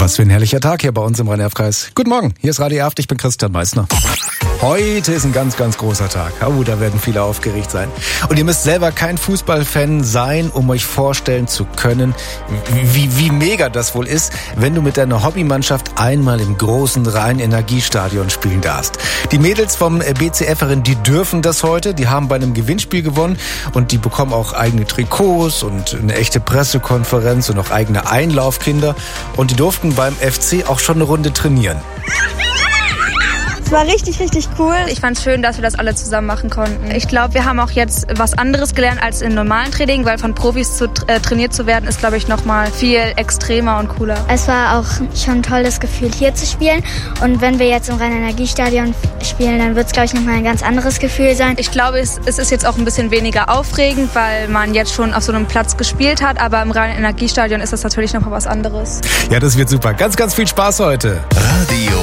Was für ein herrlicher Tag hier bei uns im Rhein-Erf-Kreis. Guten Morgen, hier ist Radio Erft, ich bin Christian Meissner. Heute ist ein ganz, ganz großer Tag. Oh, da werden viele aufgeregt sein. Und ihr müsst selber kein Fußballfan sein, um euch vorstellen zu können, wie mega das wohl ist, wenn du mit deiner Hobbymannschaft einmal im großen Rhein-Energiestadion spielen darfst. Die Mädels vom BCF-erin, die dürfen das heute. Die haben bei einem Gewinnspiel gewonnen und die bekommen auch eigene Trikots und eine echte Pressekonferenz und auch eigene Einlaufkinder. Und die durften beim FC auch schon eine Runde trainieren. Es war richtig, richtig cool. Ich fand es schön, dass wir das alle zusammen machen konnten. Ich glaube, wir haben auch jetzt was anderes gelernt als im normalen Training, weil von Profis trainiert zu werden, ist, glaube ich, nochmal viel extremer und cooler. Es war auch schon ein tolles Gefühl, hier zu spielen. Und wenn wir jetzt im Rhein-Energiestadion spielen, dann wird es, glaube ich, nochmal ein ganz anderes Gefühl sein. Ich glaube, es ist jetzt auch ein bisschen weniger aufregend, weil man jetzt schon auf so einem Platz gespielt hat. Aber im Rhein-Energiestadion ist das natürlich nochmal was anderes. Ja, das wird super. Ganz, ganz viel Spaß heute. Radio